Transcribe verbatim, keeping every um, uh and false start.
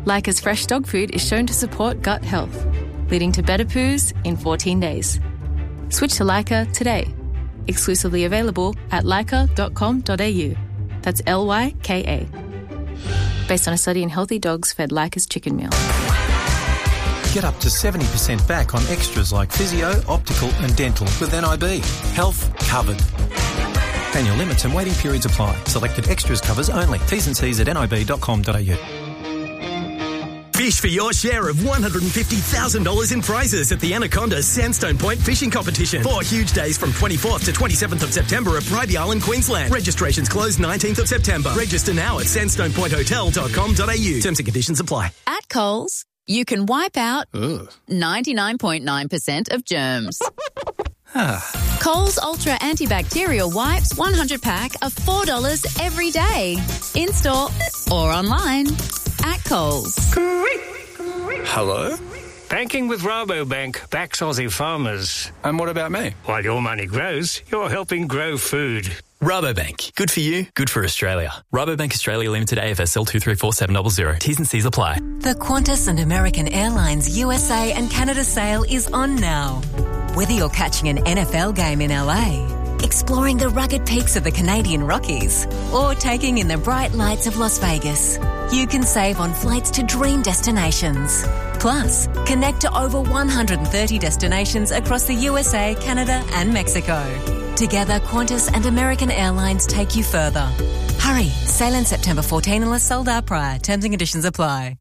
Lyca's fresh dog food is shown to support gut health, leading to better poos in fourteen days. Switch to Lyca today. Exclusively available at lyca dot com dot a u. That's L Y K A. Based on a study in healthy dogs fed Lyca's chicken meal. Get up to seventy percent back on extras like physio, optical and dental with N I B. Health covered. Annual limits and waiting periods apply. Selected extras covers only. T's and C's at n i b dot com dot a u. Fish for your share of one hundred fifty thousand dollars in prizes at the Anaconda Sandstone Point Fishing Competition. Four huge days from twenty-fourth to twenty-seventh of September at Bribie Island, Queensland. Registrations close nineteenth of September. Register now at sandstone point hotel dot com dot a u. Terms and conditions apply. At Coles, you can wipe out ninety-nine point nine percent of germs. Coles Ultra Antibacterial Wipes one hundred pack are four dollars every day. In-store or online. At Coles. Hello? Banking with Rabobank backs Aussie farmers. And what about me? While your money grows, you're helping grow food. Rabobank. Good for you, good for Australia. Rabobank Australia Limited A F S L two three four seven zero zero. T's and C's apply. The Qantas and American Airlines U S A and Canada sale is on now. Whether you're catching an N F L game in L A, exploring the rugged peaks of the Canadian Rockies, or taking in the bright lights of Las Vegas, you can save on flights to dream destinations. Plus, connect to over one hundred thirty destinations across the U S A, Canada and Mexico. Together, Qantas and American Airlines take you further. Hurry, sail in September fourteenth unless sold out prior. Terms and conditions apply.